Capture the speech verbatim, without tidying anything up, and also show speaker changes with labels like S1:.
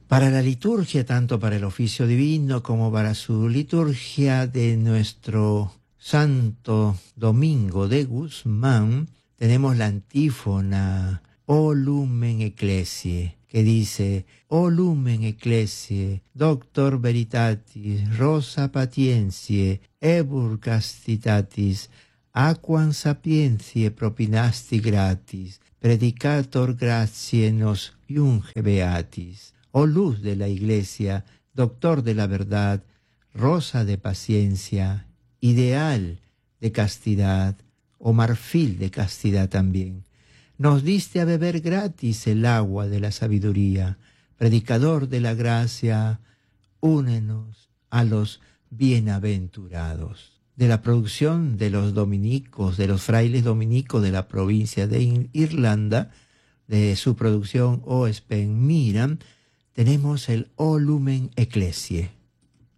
S1: Para la liturgia, tanto para el oficio divino como para su liturgia de nuestro Santo Domingo de Guzmán, tenemos la antífona O Lumen Ecclesiae, que dice: O Lumen Ecclesiae, Doctor Veritatis, Rosa Patientiae, Ebur Castitatis, Aquam Sapientiae propinasti gratis, Predicator gratiae nos iunge beatis. Oh luz de la Iglesia, doctor de la verdad, rosa de paciencia, ideal de castidad, o marfil de castidad también. Nos diste a beber gratis el agua de la sabiduría, predicador de la gracia, únenos a los bienaventurados. De la producción de los dominicos, de los frailes dominicos de la provincia de Irlanda, de su producción O Spen Miram, tenemos el O Lumen Ecclesiae.